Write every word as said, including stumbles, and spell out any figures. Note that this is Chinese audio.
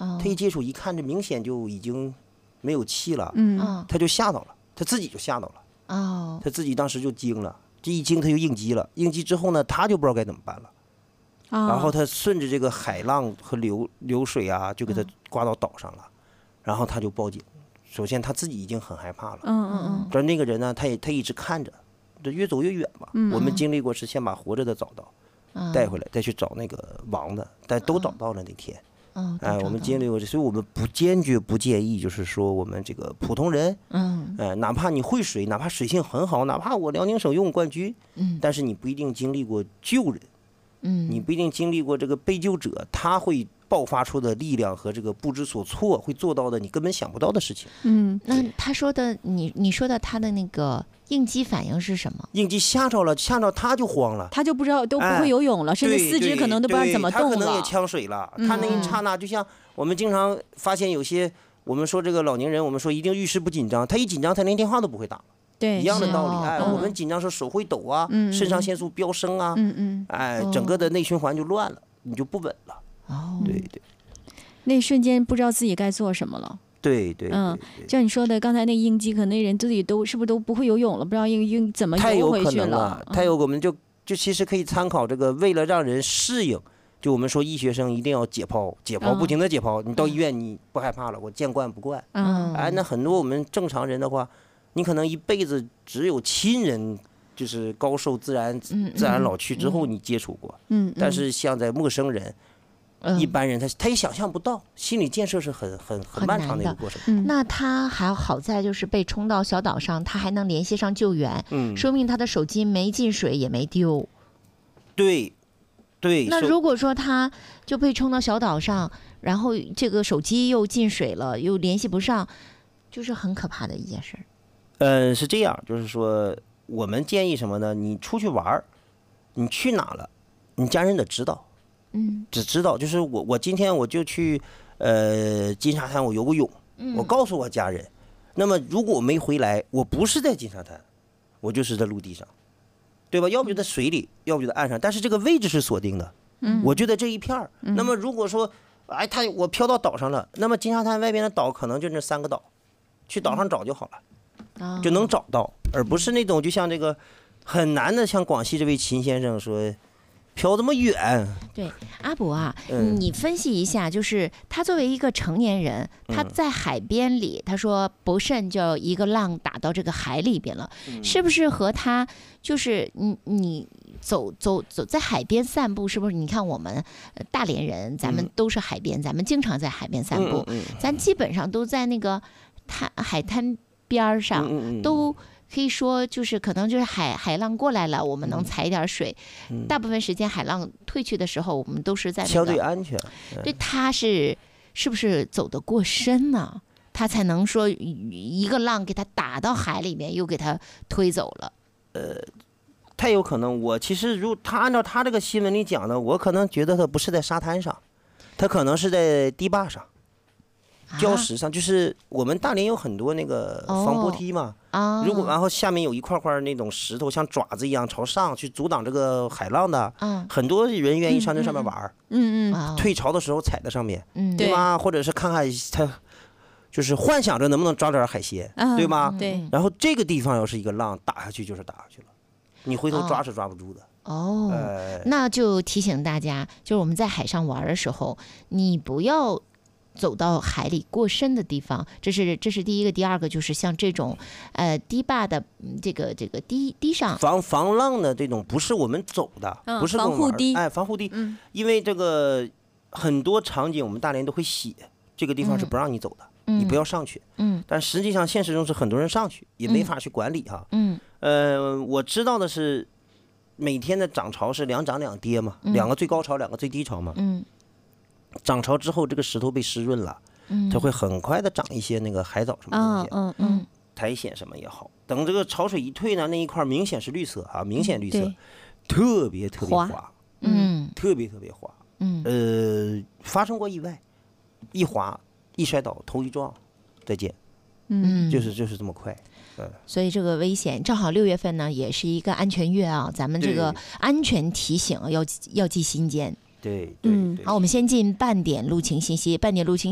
他一接触一看，这明显就已经没有气了， 嗯， 他就吓到了，他自己就吓到了， 哦， 他自己当时就惊了，这一惊他就应激了，应激之后呢，他就不知道该怎么办了。 哦、 然后他顺着这个海浪和流流水啊，就给他刮到岛上了，然后他就报警。首先他自己已经很害怕了， 嗯嗯嗯， 但那个人呢，他也他一直看着，这越走越远嘛。 嗯、 我们经历过是先把活着的找到， 嗯、 带回来，再去找那个亡的，但都找到了那天。 嗯， 哎，我们经历过这，所以我们不坚决不建议，就是说我们这个普通人， 嗯， 哎，哪怕你会水，哪怕水性很好，哪怕我辽宁省游泳冠军， 嗯， 但是你不一定经历过救人。 嗯， 你不一定经历过这个被救者，他会爆发出的力量和这个不知所措，会做到的你根本想不到的事情。 嗯， 那他说的，你你说的他的那个应激反应是什么？ 应激吓着了，吓着他就慌了， 他就不知道都不会游泳了， 哎、 甚至四肢可能都不知道怎么动了。 他可能也呛水了，嗯、他那一刹那就像我们经常发现有些我们说这个老年人，我们说一定遇事不紧张，他一紧张他连电话都不会打。 对， 一样的道理，哎， 嗯、 我们紧张时候手会抖啊， 嗯、 肾上腺素飙升啊， 嗯嗯， 哎，整个的内循环就乱了，你就不稳了。 哦， 对对， 那一瞬间不知道自己该做什么了。 对对， 嗯，像你说的，刚才那应激，可能那人自己都是不是都不会游泳了，不知道应应怎么游回去了。 太有我们就就其实可以参考这个，为了让人适应，就我们说医学生一定要解剖，解剖不停的解剖，你到医院你不害怕了，我见惯不惯。 嗯， 哎，那很多我们正常人的话。你可能一辈子只有亲人就是高寿自然自然老去之后你接触过， 嗯， 但是像在陌生人， 嗯、 一般人他他也想象不到，心理建设是很很很漫长的一个过程。 嗯、那他还好在就是被冲到小岛上，他还能联系上救援， 嗯， 说明他的手机没进水也没丢。 对，对。 那如果说他就被冲到小岛上，然后这个手机又进水了，又联系不上，就是很可怕的一件事。 呃，是这样，就是说，我们建议什么呢？你出去玩你去哪了，你家人得知道， 嗯， 只知道就是我，我今天我就去，呃，金沙滩我游个泳， 嗯、 我告诉我家人，那么如果我没回来，我不是在金沙滩，我就是在陆地上，对吧？要不就在水里，要不就在岸上，但是这个位置是锁定的， 嗯， 我就在这一片儿。 嗯、 那么如果说，哎，他我飘到岛上了，那么金沙滩外边的岛可能就那三个岛，去岛上找就好了。 嗯、 就能找到，而不是那种就像这个很难的，像广西这位秦先生说，飘这么远。 对，阿伯啊， 嗯、 你分析一下，就是他作为一个成年人，他在海边里，嗯、他说不慎就一个浪打到这个海里边了， 嗯、 是不是和他就是你你走走走在海边散步，是不是？你看我们大连人，咱们都是海边，嗯、咱们经常在海边散步， 嗯嗯嗯、 咱基本上都在那个滩海滩边上， 嗯嗯、 都可以说就是可能就是海海浪过来了，我们能踩一点水。 嗯、 大部分时间海浪退去的时候，我们都是在、那个、 相对安全。 对，他是是不是走得过深呢？他才能说一个浪给他打到海里面，又给他推走了。 呃，太有可能。我其实如他按照他这个新闻里讲的，我可能觉得他不是在沙滩上，他可能是在堤坝上。礁石上，就是我们大连有很多那个防波梯嘛， 哦、 如果然后下面有一块块那种石头像爪子一样朝上去阻挡这个海浪的， 嗯、 很多人愿意上这上面玩， 嗯嗯， 退潮的时候踩在上面， 嗯， 对吧？或者是看看他，就是幻想着能不能抓点海鲜， 嗯、 对吗？ 对。 然后这个地方要是一个浪打下去，就是打下去了，你回头抓是抓不住的。 哦， 呃、 那就提醒大家，就是我们在海上玩的时候，你不要走到海里过深的地方，这是这是第一个。第二个就是像这种，呃，堤坝的这个这个堤堤上防防浪的这种不是我们走的， 嗯、 不是防护堤， 哎，防护堤， 嗯， 因为这个很多场景我们大连都会写，这个地方是不让你走的， 嗯、 你不要上去， 嗯， 但实际上现实中是很多人上去，也没法去管理哈， 嗯， 呃，我知道的是每天的涨潮是两涨两跌嘛， 嗯、 两个最高潮，两个最低潮嘛， 嗯。 涨潮之后，这个石头被湿润了， 嗯、 它会很快的长一些那个海藻什么东西， 嗯嗯嗯， 苔藓什么也好。等这个潮水一退呢，那一块明显是绿色啊，明显绿色， 嗯、 特别特别滑， 滑嗯， 特别特别滑， 嗯， 呃，发生过意外，一滑一摔倒，头一撞，再见， 嗯， 就是就是这么快。呃、 所以这个危险，正好六月份呢，也是一个安全月啊，咱们这个安全提醒要要记心间。 对对， 嗯，好，我们先进半点路情信息，半点路情。